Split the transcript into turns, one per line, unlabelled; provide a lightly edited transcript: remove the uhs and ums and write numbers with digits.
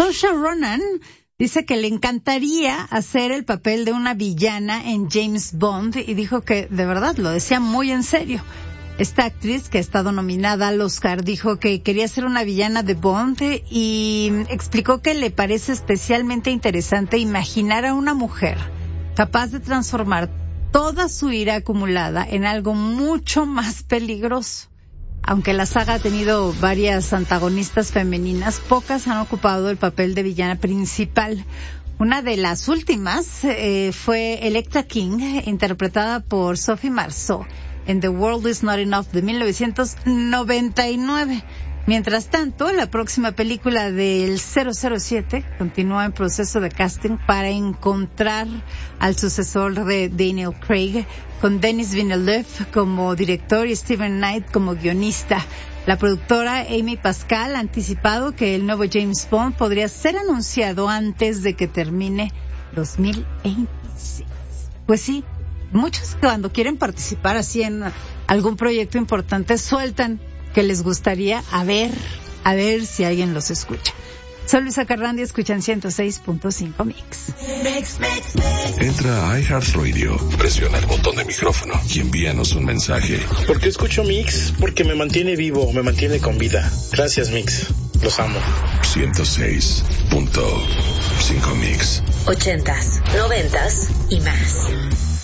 Saoirse Ronan dice que le encantaría hacer el papel de una villana en James Bond y dijo que de verdad lo decía muy en serio. Esta actriz, que ha estado nominada al Oscar, dijo que quería ser una villana de Bond y explicó que le parece especialmente interesante imaginar a una mujer capaz de transformar toda su ira acumulada en algo mucho más peligroso. Aunque la saga ha tenido varias antagonistas femeninas, pocas han ocupado el papel de villana principal. Una de las últimas fue Elektra King, interpretada por Sophie Marceau en The World Is Not Enough de 1999. Mientras tanto, la próxima película del 007 continúa en proceso de casting para encontrar al sucesor de Daniel Craig, con Denis Villeneuve como director y Steven Knight como guionista. La productora Amy Pascal ha anticipado que el nuevo James Bond podría ser anunciado antes de que termine 2026. Pues sí, muchos cuando quieren participar así en algún proyecto importante sueltan que les gustaría a ver si alguien los escucha. Soy Luisa Carrandi, escuchan 106.5 Mix.
Entra a iHeartRadio, presiona el botón de micrófono y envíanos un mensaje.
¿Por qué escucho Mix? Porque me mantiene vivo, me mantiene con vida. Gracias, Mix. Los amo.
106.5 Mix.
80s, 90s y más.